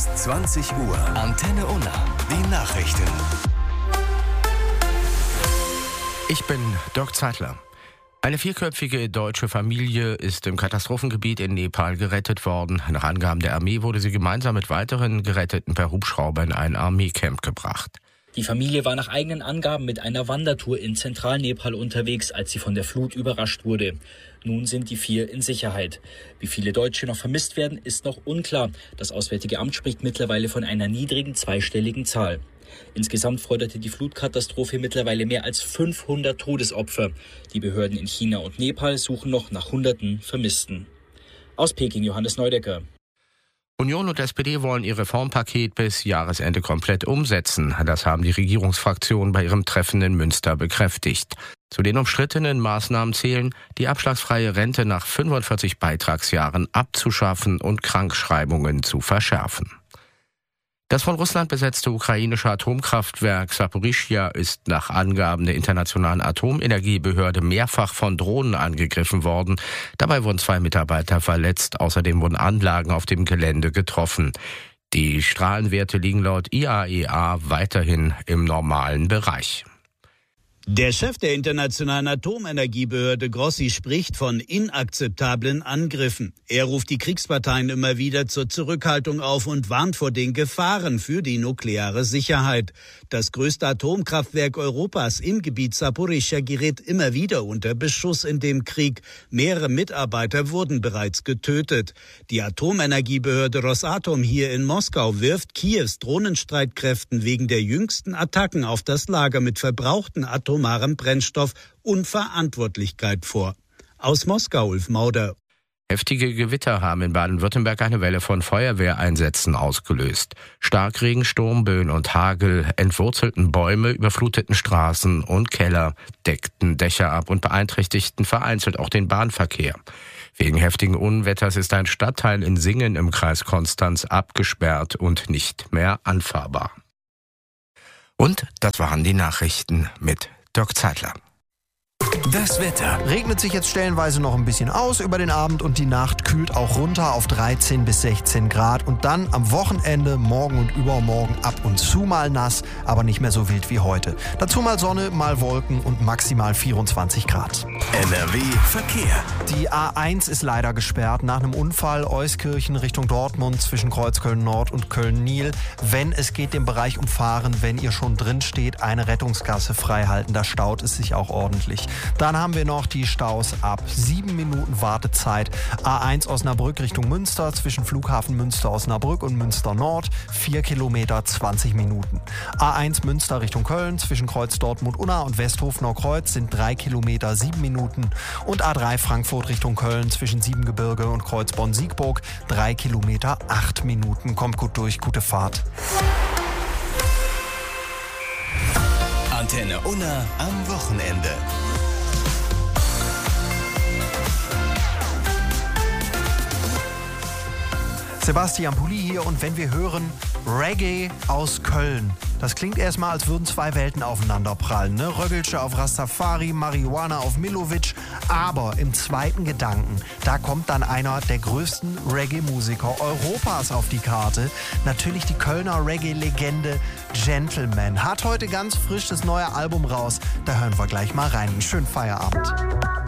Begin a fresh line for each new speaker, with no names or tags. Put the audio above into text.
20 Uhr. Antenne Unna. Die Nachrichten.
Ich bin Dirk Zeitler. Eine vierköpfige deutsche Familie ist im Katastrophengebiet in Nepal gerettet worden. Nach Angaben der Armee wurde sie gemeinsam mit weiteren Geretteten per Hubschrauber in ein Armeecamp gebracht.
Die Familie war nach eigenen Angaben mit einer Wandertour in Zentralnepal unterwegs, als sie von der Flut überrascht wurde. Nun sind die 4 in Sicherheit. Wie viele Deutsche noch vermisst werden, ist noch unklar. Das Auswärtige Amt spricht mittlerweile von einer niedrigen zweistelligen Zahl. Insgesamt forderte die Flutkatastrophe mittlerweile mehr als 500 Todesopfer. Die Behörden in China und Nepal suchen noch nach Hunderten Vermissten. Aus Peking, Johannes Neudecker.
Union und SPD wollen ihr Reformpaket bis Jahresende komplett umsetzen. Das haben die Regierungsfraktionen bei ihrem Treffen in Münster bekräftigt. Zu den umstrittenen Maßnahmen zählen, die abschlagsfreie Rente nach 45 Beitragsjahren abzuschaffen und Krankschreibungen zu verschärfen. Das von Russland besetzte ukrainische Atomkraftwerk Saporischschja ist nach Angaben der Internationalen Atomenergiebehörde mehrfach von Drohnen angegriffen worden. Dabei wurden 2 Mitarbeiter verletzt. Außerdem wurden Anlagen auf dem Gelände getroffen. Die Strahlenwerte liegen laut IAEA weiterhin im normalen Bereich.
Der Chef der Internationalen Atomenergiebehörde Grossi spricht von inakzeptablen Angriffen. Er ruft die Kriegsparteien immer wieder zur Zurückhaltung auf und warnt vor den Gefahren für die nukleare Sicherheit. Das größte Atomkraftwerk Europas im Gebiet Saporischschja gerät immer wieder unter Beschuss in dem Krieg. Mehrere Mitarbeiter wurden bereits getötet. Die Atomenergiebehörde Rosatom hier in Moskau wirft Kiews Drohnenstreitkräften wegen der jüngsten Attacken auf das Lager mit verbrauchten atomarem Brennstoff Unverantwortlichkeit vor. Aus Moskau, Ulf Mauder.
Heftige Gewitter haben in Baden-Württemberg eine Welle von Feuerwehreinsätzen ausgelöst. Starkregen, Sturm, Böen und Hagel entwurzelten Bäume, überfluteten Straßen und Keller, deckten Dächer ab und beeinträchtigten vereinzelt auch den Bahnverkehr. Wegen heftigen Unwetters ist ein Stadtteil in Singen im Kreis Konstanz abgesperrt und nicht mehr anfahrbar. Und das waren die Nachrichten mit Dirk Zeitler.
Das Wetter.
Regnet sich jetzt stellenweise noch ein bisschen aus über den Abend und die Nacht kühlt auch runter auf 13 bis 16 Grad. Und dann am Wochenende, morgen und übermorgen ab und zu mal nass, aber nicht mehr so wild wie heute. Dazu mal Sonne, mal Wolken und maximal 24 Grad.
NRW Verkehr.
Die A1 ist leider gesperrt nach einem Unfall Euskirchen Richtung Dortmund zwischen Kreuzköln Nord und Köln-Nil. Wenn es geht, den Bereich umfahren, wenn ihr schon drin steht, eine Rettungsgasse freihalten. Da staut es sich auch ordentlich. Dann haben wir noch die Staus ab 7 Minuten Wartezeit. A1 Osnabrück Richtung Münster zwischen Flughafen Münster-Osnabrück und Münster Nord 4 Kilometer 20 Minuten. A1 Münster Richtung Köln zwischen Kreuz Dortmund-Unna und Westhof-Neukreuz sind 3 Kilometer 7 Minuten. Und A3 Frankfurt Richtung Köln zwischen Siebengebirge und Kreuz Bonn-Siegburg 3 Kilometer 8 Minuten. Kommt gut durch, gute Fahrt.
Antenne Unna am Wochenende.
Sebastian Pulli hier und wenn wir hören Reggae aus Köln, das klingt erstmal, als würden 2 Welten aufeinanderprallen, ne? Röggelsche auf Rastafari, Marihuana auf Milovic, aber im zweiten Gedanken, da kommt dann einer der größten Reggae-Musiker Europas auf die Karte. Natürlich die Kölner Reggae-Legende Gentleman. Hat heute ganz frisch das neue Album raus, da hören wir gleich mal rein. Einen schönen Feierabend.